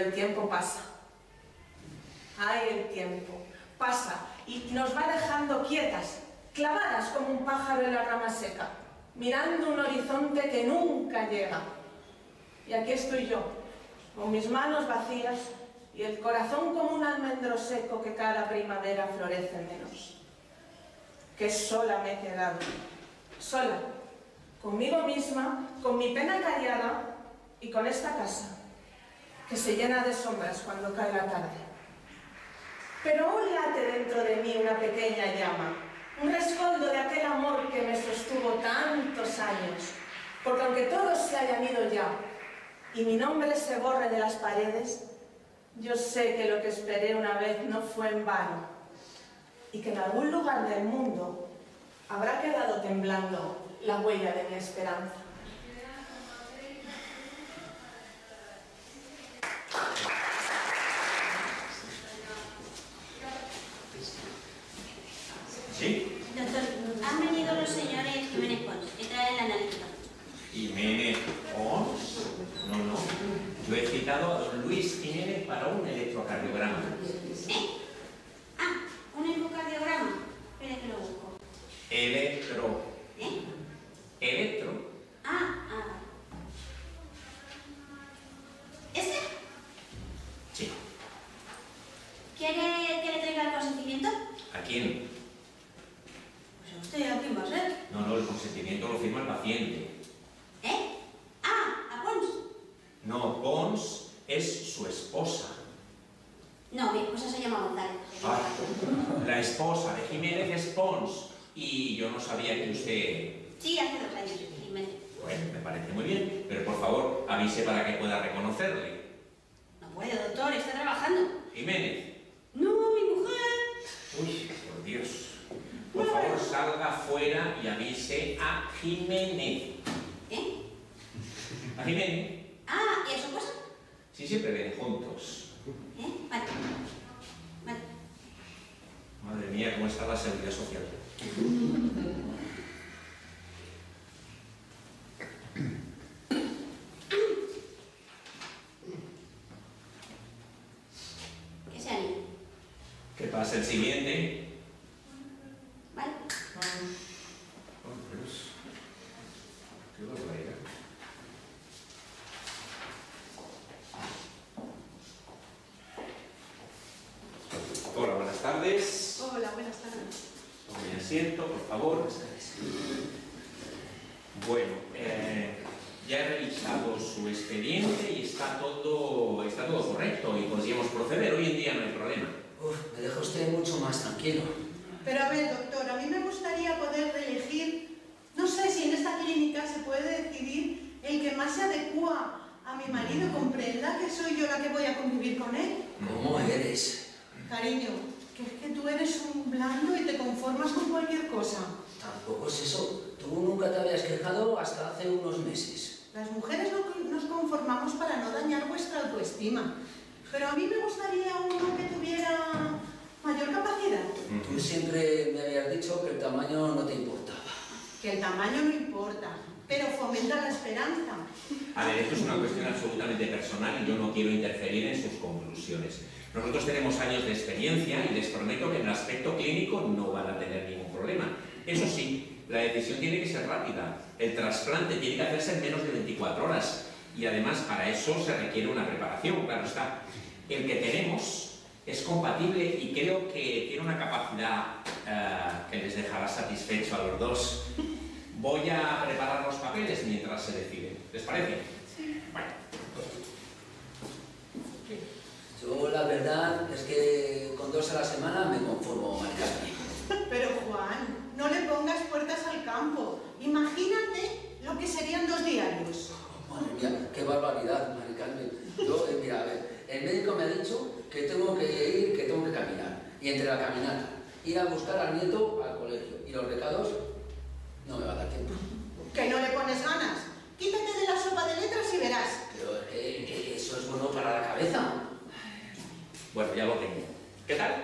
el tiempo pasa. Ay, el tiempo pasa y nos va dejando quietas, clavadas como un pájaro en la rama seca, mirando un horizonte que nunca llega. Y aquí estoy yo, con mis manos vacías y el corazón como un almendro seco que cada primavera florece menos. Que sola me he quedado, sola, conmigo misma, con mi pena callada y con esta casa, que se llena de sombras cuando cae la tarde. Pero aún late dentro de mí una pequeña llama, un rescoldo de aquel amor que me sostuvo tantos años, porque aunque todos se hayan ido ya y mi nombre se borre de las paredes, yo sé que lo que esperé una vez no fue en vano y que en algún lugar del mundo habrá quedado temblando la huella de mi esperanza. ¿Sí? Doctor, han venido los señores Jiménez Pons, que traen la analítica. ¿Jiménez Pons? No. Yo he citado a don Luis Jiménez para un electrocardiograma. ¿Eh? Ah, un ecocardiograma. Espera que lo busco. Electro. ¿Eh? ¿Electro? Ah. ¿Este? Sí. ¿Quiere que le traiga el consentimiento? ¿A quién? Pues a usted, ¿a quién va a ser? No, el consentimiento lo firma el paciente. ¿Eh? Ah, a Pons. No, Pons es su esposa. No, mi esposa se llama González. La esposa de Jiménez es Pons. Y yo no sabía que usted... Sí, hace 2 años, Jiménez. Bueno, me parece muy bien, pero por favor avise para que pueda reconocerle. No puede, doctor, está trabajando. Jiménez. No, mi mujer. Uy, por Dios. Por favor, salga fuera y avise a Jiménez. ¿Eh? ¿A Jiménez? Ah, ¿y a su esposa? Sí, siempre ven juntos. Vale. Madre mía, ¿cómo está la seguridad social? ¿Qué se anima? ¿Qué pasa el siguiente? Vale. Oh, Dios. Qué barbaridad. Hola, buenas tardes. Hola, buenas tardes. Tome asiento, por favor. Bueno, ya he revisado su expediente y está todo correcto y podríamos proceder. Hoy en día no hay problema. Me deja usted mucho más tranquilo. Pero a ver, doctor, a mí me gustaría poder elegir, no sé si en esta clínica se puede decidir el que más se adecua a mi marido, comprenda que soy yo la que voy a convivir con él. ¿Cómo eres? Cariño, que es que tú eres un blando y te conformas con cualquier cosa. Tampoco es eso. Tú nunca te habías quejado hasta hace unos meses. Las mujeres nos conformamos para no dañar vuestra autoestima. Pero a mí me gustaría uno que tuviera mayor capacidad. Tú siempre me habías dicho que el tamaño no te importaba. Que el tamaño no importa, pero fomenta la esperanza. A ver, esto es una cuestión absolutamente personal y yo no quiero interferir en sus conclusiones. Nosotros tenemos años de experiencia y les prometo que en el aspecto clínico no van a tener ningún problema. Eso sí, la decisión tiene que ser rápida. El trasplante tiene que hacerse en menos de 24 horas y además para eso se requiere una preparación, claro está. El que tenemos es compatible y creo que tiene una capacidad que les dejará satisfecho a los dos. Voy a preparar los papeles mientras se decide. ¿Les parece? Sí. Bueno. Yo la verdad es que con 2 a la semana me conformo, Maricarmen. Pero Juan, no le pongas puertas al campo. Imagínate lo que serían 2 diarios. Madre mía, qué barbaridad, Maricarmen. Yo, mira, a ver, el médico me ha dicho que tengo que ir, que tengo que caminar. Y entre la caminata, ir a buscar al nieto al colegio y los recados, no me va a dar tiempo. Que no le pones ganas. Quítate de la sopa de letras y verás. Pero es que eso es bueno para la cabeza. Bueno, ya lo tengo. ¿Qué tal?